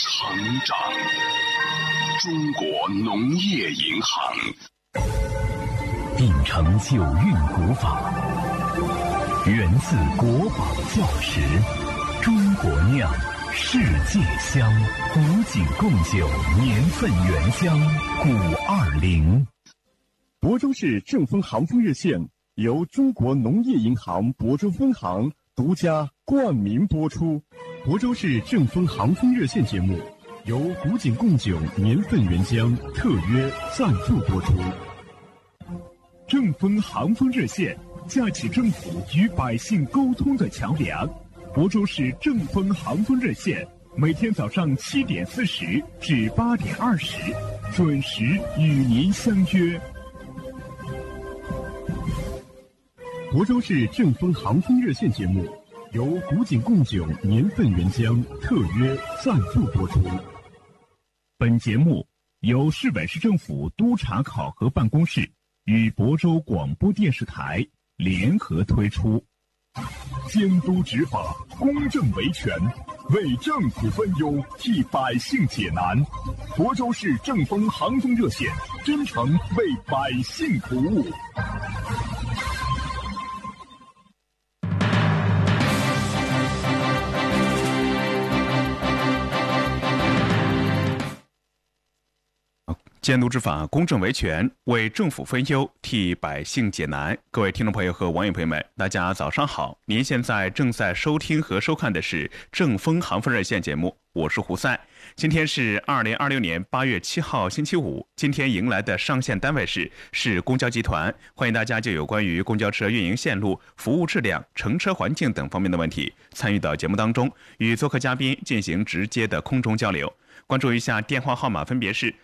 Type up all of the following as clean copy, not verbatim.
成长。中国农业银行秉承九韵古法，源自国宝教识，中国酿，世界香，古井贡酒，年份原香520。 亳州市正丰航丰热线由中国农业银行亳州分行独家冠名播出。亳州市正丰航丰热线节目由古井贡酒年份原浆特约赞助播出。正丰航丰热线架起政府与百姓沟通的桥梁。亳州市正丰航丰热线每天早上7点40至8点20准时与您相约。亳州市正丰航丰热线节目由古井贡酒年份原浆特约赞助播出。本节目由市委市政府督查考核办公室与亳州广播电视台联合推出。监督执法，公正维权，为政府分忧，替百姓解难。亳州市正丰航丰热线真诚为百姓服务。 监督执法，公正维权，为政府分忧，替百姓解难。各位听众朋友和网友朋友们，大家早上好！您现在正在收听和收看的是正丰航丰热线节目，我是胡赛。今天是2026年8月7号星期五，今天迎来的上线单位是公交集团，欢迎大家就有关于公交车运营线路、服务质量、乘车环境等方面的问题参与到节目当中，与做客嘉宾进行直接的空中交流。关注一下电话号码分别是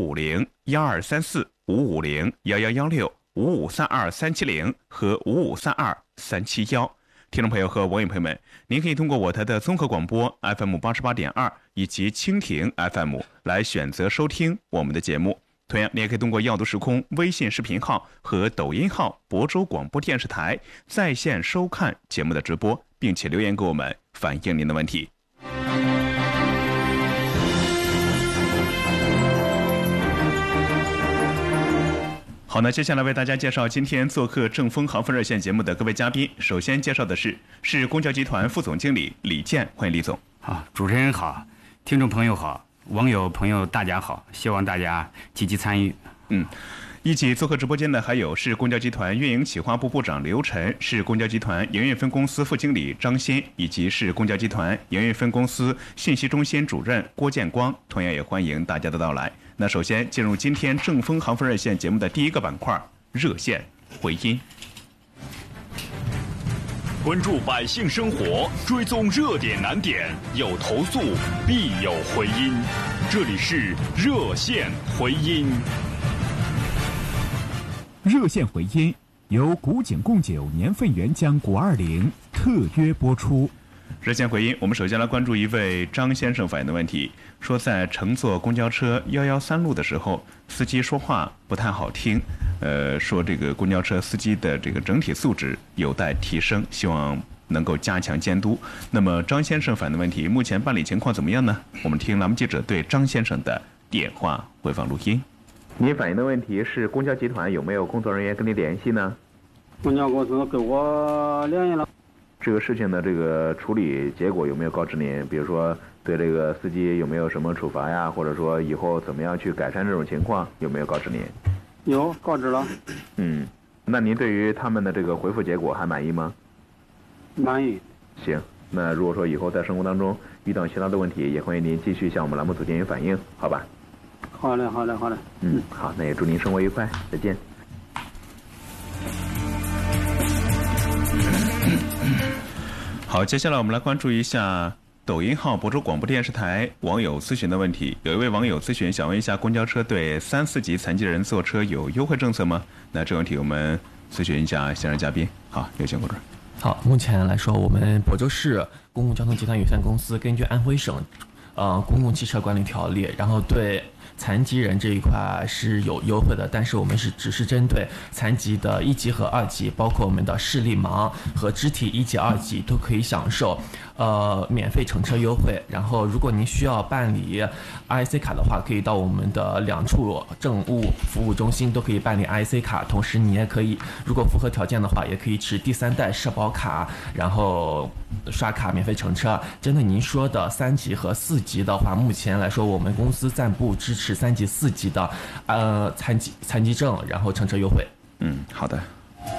550-1234、550-1116、5532370和5532371。听众朋友和网友朋友们，您可以通过我台的综合广播 FM88.2 以及蜻蜓 FM 来选择收听我们的节目。同样，你也可以通过耀读时空微信视频号和抖音号亳州广播电视台在线收看节目的直播，并且留言给我们反映您的问题。好，那接下来为大家介绍今天做客正丰航丰热线节目的各位嘉宾。首先介绍的是公交集团副总经理李健，欢迎李总。 好，主持人好，听众朋友好，网友朋友大家好，希望大家积极参与。 一起做客直播间的还有是公交集团运营企划部部长刘晨，是公交集团营运分公司副经理张鑫，以及是公交集团营运分公司信息中心主任郭建光，同样也欢迎大家的到来。那首先进入今天正丰航丰热线节目的第一个板块，热线回音。 关注百姓生活，追踪热点难点，有投诉必有回音。这里是热线回音。 热线回音由古井贡酒年份原浆520特约播出。 热线回音，我们首先来关注一位张先生反映的问题，说在乘坐公交车113路的时候，司机说话不太好听，说这个公交车司机的这个整体素质有待提升，希望能够加强监督。那么张先生反映的问题，目前办理情况怎么样呢？我们听栏目记者对张先生的电话回放录音。 您反映的问题是公交集团有没有工作人员跟你联系呢？ 公交公司跟我联系了。 这个事情的这个处理结果有没有告知您？比如说对这个司机有没有什么处罚呀，或者说以后怎么样去改善这种情况，有没有告知您？ 有告知了。 那您对于他们的这个回复结果还满意吗？ 满意。 行，那如果说以后在生活当中遇到其他的问题，也欢迎您继续向我们栏目组进行反映，好吧？ 好嘞，好嘞，好嘞。 好，那也祝您生活愉快，再见。 好，接下来我们来关注一下抖音号亳州广播电视台网友咨询的问题。有一位网友咨询，想问一下公交车对3、4级残疾人坐车有优惠政策吗？那这个问题我们咨询一下现任嘉宾。好，有请顾主任。 好，目前来说，我们亳州市公共交通集团有限公司根据安徽省公共汽车管理条例，然后对残疾人这一块是有优惠的，但是我们只是针对残疾的1级和2级，包括我们的视力盲和肢体1级、2级都可以享受免费乘车优惠。然后如果您需要办理 IC 卡的话，可以到我们的2处政务服务中心都可以办理 IC 卡，同时你也可以，如果符合条件的话，也可以持第3代社保卡，然后刷卡免费乘车。针对您说的3级和4级的话，目前来说我们公司暂不支持3级、4级的残疾证然后乘车优惠。 好的。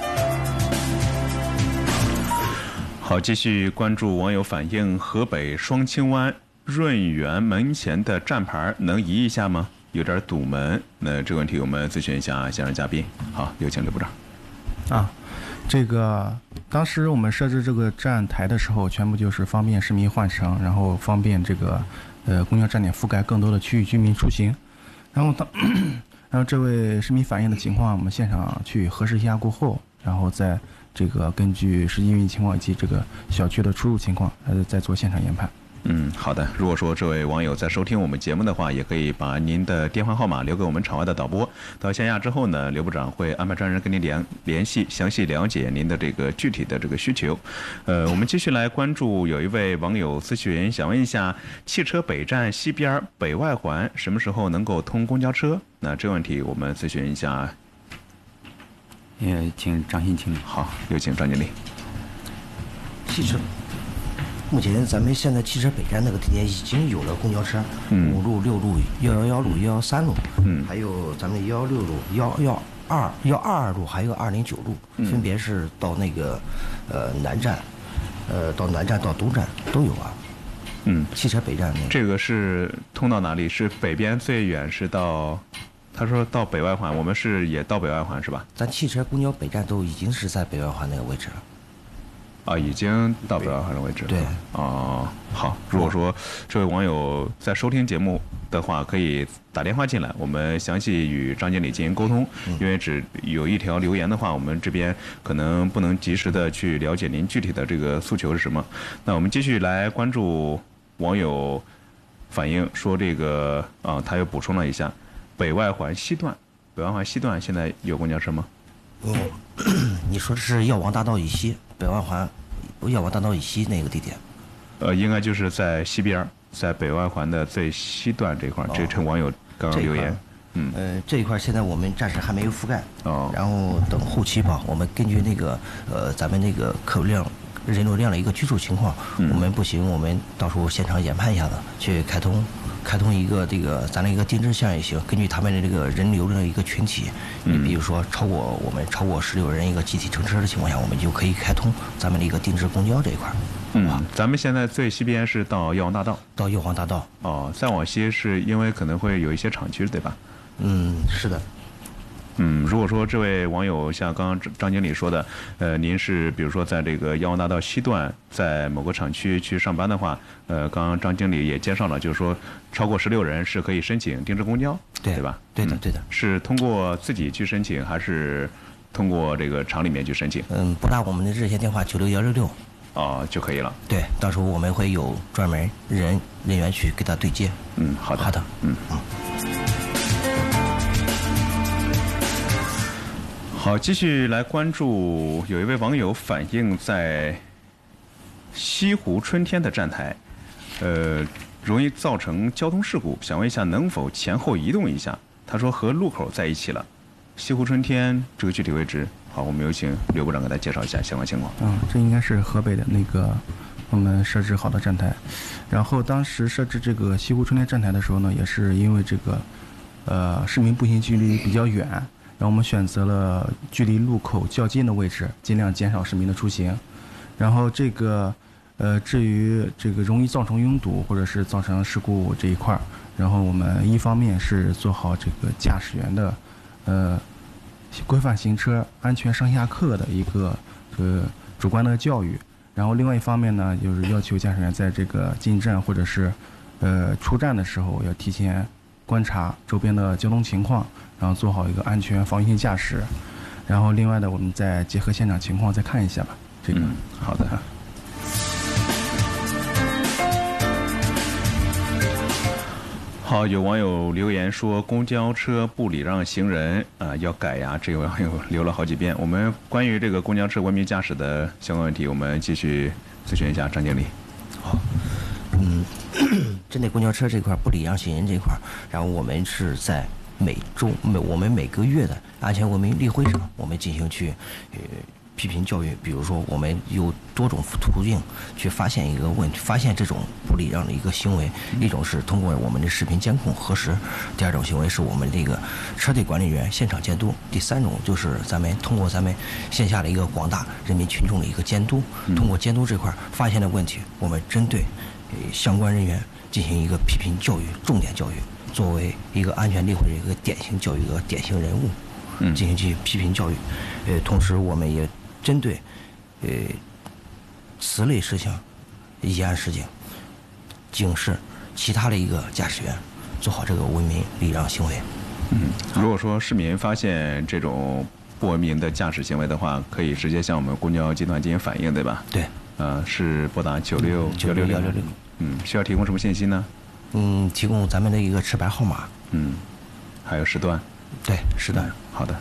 好，继续关注网友反映，河北双清湾润园门前的站牌能移一下吗？有点堵门。那这个问题我们咨询一下现场嘉宾。好，有请刘部长。 这个当时我们设置这个站台的时候，全部就是方便市民换乘，然后方便这个公交站点覆盖更多的区域居民出行。然后这位市民反映的情况，我们现场去核实一下过后，然后再这个根据实际运营情况以及这个小区的出入情况，再做现场研判。 好的。如果说这位网友在收听我们节目的话，也可以把您的电话号码留给我们场外的导播。到线下之后呢，刘部长会安排专人跟您联系，详细了解您的这个具体的这个需求。我们继续来关注，有一位网友咨询，想问一下，汽车北站西边北外环什么时候能够通公交车？那这个问题我们咨询一下。 请张鑫经理。 好，有请张经理。 汽车。目前咱们现在汽车北站那个地点已经有了公交车，5路、6路、111路、113路，还有咱们116路、122路，还有209路，分别是到那个南站，到南站到东站都有啊。汽车北站那个。 这个是通到哪里？是北边最远是到？他说到北外环，我们是也到北外环是吧？ 咱汽车公交北站都已经是在北外环那个位置了。 已经到北外环的位置了。 对。 好。如果说这位网友在收听节目的话，可以打电话进来，我们详细与张经理进行沟通。因为只有一条留言的话，我们这边可能不能及时的去了解您具体的这个诉求是什么。那我们继续来关注网友反映说，这个他又补充了一下，北外环西段现在有公交车吗？ 你说的是药王大道以西，北外环药王大道以西那个地点？ 应该就是在西边，在北外环的最西段这块。这称网友刚刚留言。 这一块现在我们暂时还没有覆盖。然后等后期吧，我们根据那个咱们那个客流量、人流量的一个居住情况，我们不行，我们到时候现场研判一下子，去开通一个这个咱的一个定制项也行，根据他们的这个人流的一个群体，你比如说超过16人一个集体乘车的情况下，我们就可以开通咱们的一个定制公交这一块。 咱们现在最西边是到药王大道。 到药王大道。 再往西是因为可能会有一些厂区，对吧？ 是的。 如果说这位网友像刚刚张经理说的，您是比如说在这个药王大道西段，在某个厂区去上班的话，刚刚张经理也介绍了，就是说超过16人是可以申请定制公交，对吧？ 对的。 是通过自己去申请，还是通过这个厂里面去申请？ 拨打我们的热线电话96166。 就可以了。 对，到时候我们会有专门人员去给他对接。 好的。 好的。 好，继续来关注，有一位网友反映在西湖春天的站台，容易造成交通事故，想问一下能否前后移动一下？他说和路口在一起了。西湖春天这个具体位置，好，我们有请刘部长给大家介绍一下相关情况。 这应该是河北的那个我们设置好的站台。然后当时设置这个西湖春天站台的时候呢，也是因为这个市民步行距离比较远，然后我们选择了距离路口较近的位置，尽量减少市民的出行。然后这个至于这个容易造成拥堵或者是造成事故这一块，然后我们一方面是做好这个驾驶员的规范行车、安全上下课的一个主观的教育，然后另外一方面呢，就是要求驾驶员在这个进站或者是出站的时候要提前观察周边的交通情况，然后做好一个安全防御性驾驶。然后另外的，我们再结合现场情况再看一下吧。这个好的。 好，有网友留言说公交车不礼让行人要改呀，这个网友留了好几遍。我们关于这个公交车文明驾驶的相关问题，我们继续咨询一下张经理。 好，针对公交车这块不礼让行人这块，然后我们是在我们每个月的安全文明例会上，我们进行去批评教育。比如说，我们有多种途径去发现一个问题，发现这种不礼让的一个行为。一种是通过我们的视频监控核实，第二种行为是我们这个车队管理员现场监督，第三种就是通过咱们线下的一个广大人民群众的一个监督。通过监督这块发现的问题，我们针对相关人员进行一个批评教育、重点教育，作为一个安全例会的一个典型教育的典型人物，进行去批评教育。同时我们也针对此类事情、疑案事件，警示其他的一个驾驶员做好这个文明礼让行为。 如果说市民发现这种不文明的驾驶行为的话，可以直接向我们公交集团进行反映，对吧？ 对。 是拨打96166。需要提供什么信息呢？ 提供咱们的一个车牌号码。 还有时段。 对，时段。 好的。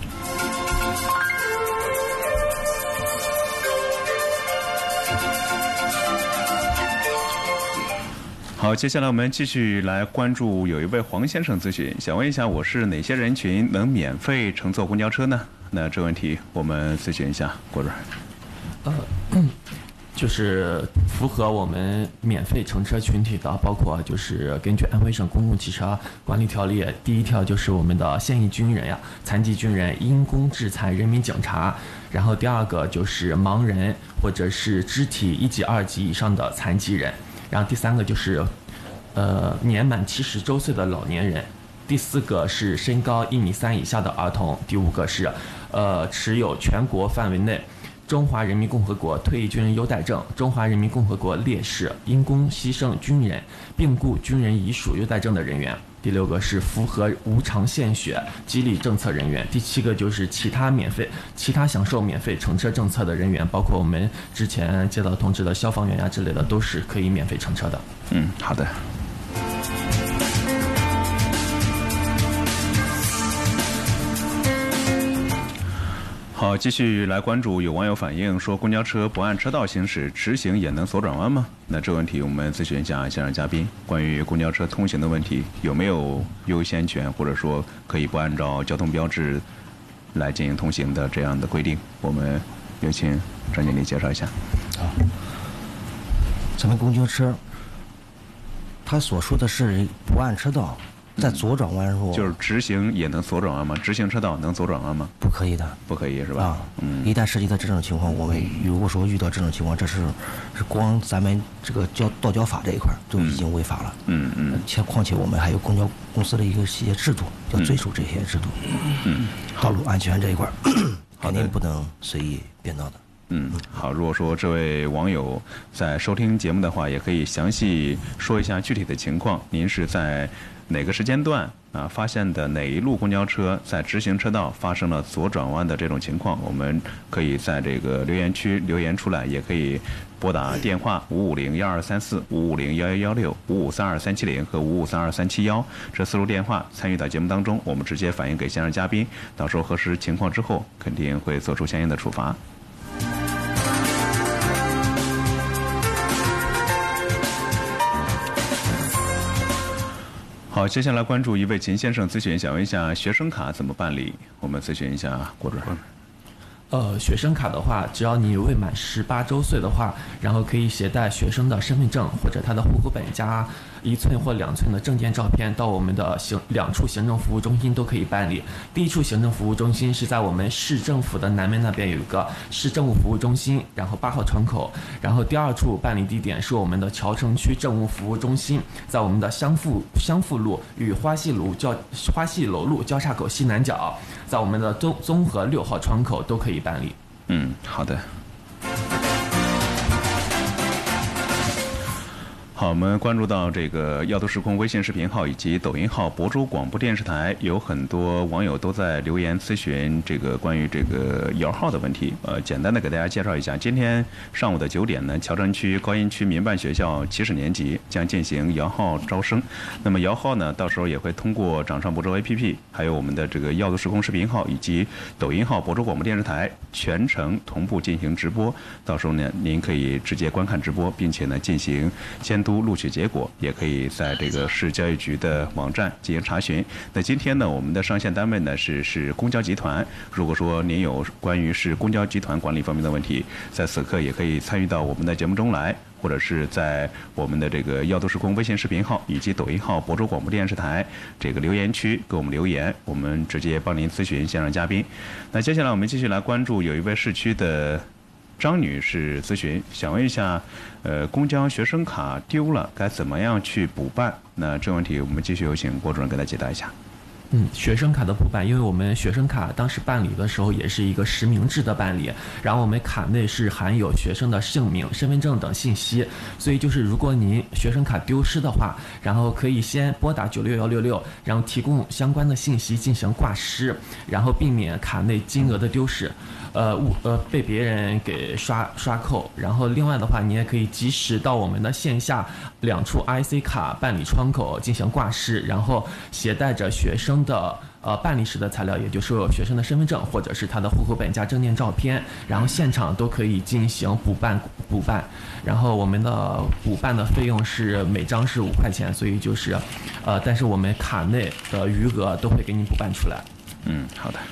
好，接下来我们继续来关注有一位黄先生咨询，想问一下，我是哪些人群能免费乘坐公交车呢？那这个问题我们咨询一下郭主任。 就是符合我们免费乘车群体的，包括就是根据安徽省公共汽车管理条例，第一条就是我们的现役军人呀、残疾军人、因公致残人民警察，然后第二个就是盲人或者是肢体1级、2级以上的残疾人，然后第三个就是年满70周岁的老年人，第四个是身高1.3米以下的儿童，第五个是持有全国范围内中华人民共和国退役军人优待证、中华人民共和国烈士、因公牺牲军人、病故军人遗属优待证的人员。第六个是符合无偿献血激励政策人员。第七个就是其他享受免费乘车政策的人员，包括我们之前接到通知的消防员呀之类的，都是可以免费乘车的。 好的。好，继续来关注有网友反映说，公交车不按车道行驶，直行也能左转弯吗？那这个问题我们咨询一下现场嘉宾，关于公交车通行的问题，有没有优先权，或者说可以不按照交通标志来进行通行的这样的规定？我们有请张经理介绍一下。 好，咱们公交车，他所说的是不按车道。在左转弯时候， 就是直行也能左转弯吗？直行车道能左转弯吗？ 不可以的， 不可以是吧？ 一旦涉及到这种情况，我们如果说遇到这种情况，这是光咱们这个道交法这一块就已经违法了。况且我们还有公交公司的一些制度，要遵守这些制度。道路安全这一块肯定不能随意变道的。 好，如果说这位网友在收听节目的话，也可以详细说一下具体的情况。您是在哪个时间段发现的哪一路公交车在直行车道发生了左转弯的这种情况？我们可以在这个留言区留言出来，也可以拨打电话5501234、5501116、5532370和5532371这4路电话参与到节目当中，我们直接反映给现场嘉宾，到时候核实情况之后，肯定会做出相应的处罚。好，接下来关注一位秦先生咨询，想问一下学生卡怎么办理？我们咨询一下郭主任。 学生卡的话，只要你未满18周岁的话，然后可以携带学生的身份证或者他的户口本加1寸或2寸的证件照片到我们的2处行政服务中心都可以办理。第一处行政服务中心是在我们市政府的南门那边有一个市政务服务中心，然后8号窗口。然后第二处办理地点是我们的谯城区政务服务中心，在我们的湘富路与花溪楼路交叉口西南角，在我们的综合6号窗口都可以办理。 好的。好， 好，我们关注到这个耀都时空微信视频号以及抖音号亳州广播电视台，有很多网友都在留言咨询这个关于这个摇号的问题。简单的给大家介绍一下，今天上午的9点呢，乔山区高新区民办学校70年级将进行摇号招生。那么摇号呢，到时候也会通过掌上亳州 APP， 还有我们的这个耀都时空视频号以及抖音号亳州广播电视台全程同步进行直播。到时候呢，您可以直接观看直播，并且呢进行监督录取结果，也可以在这个市教育局的网站进行查询。那今天呢，我们的上线单位呢是公交集团。如果说您有关于是公交集团管理方面的问题，在此刻也可以参与到我们的节目中来，或者是在我们的这个耀都时空微信视频号以及抖音号亳州广播电视台这个留言区给我们留言，我们直接帮您咨询线上嘉宾。那接下来我们继续来关注有一位市区的张女士咨询，想问一下，公交学生卡丢了该怎么样去补办？那这个问题我们继续有请郭主任给大家解答一下。 学生卡的补办，因为我们学生卡当时办理的时候也是一个实名制的办理，然后我们卡内是含有学生的姓名、身份证等信息，所以就是如果您学生卡丢失的话，然后可以先拨打96166，然后提供相关的信息进行挂失，然后避免卡内金额的丢失，被别人给刷扣。然后另外的话，你也可以及时到我们的线下2处 IC 卡办理窗口进行挂失，然后携带着学生的办理时的材料，也就是学生的身份证或者是他的户口本加证件照片，然后现场都可以进行补办。然后我们的补办的费用是每张是5块钱，所以就是但是我们卡内的余额都会给你补办出来。 好的。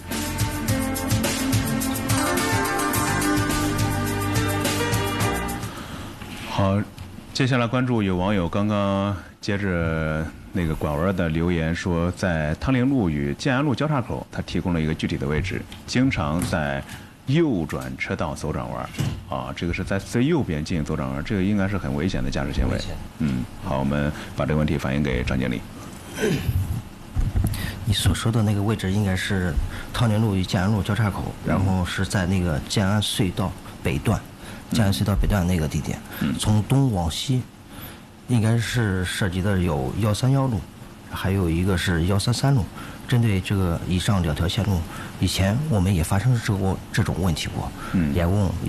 好，接下来关注有网友刚刚接着那个管文的留言说，在汤陵路与建安路交叉口，他提供了一个具体的位置，经常在右转车道走转弯这个是在最右边进行走转弯，这个应该是很危险的驾驶行为。好，我们把这个问题反映给张经理。 你所说的那个位置应该是汤陵路与建安路交叉口，然后是在那个建安隧道北段。建安隧道北段那个地点，从东往西，应该是涉及的有131路，还有一个是133路。针对这个以上2条线路，以前我们也发生过这种问题过，也问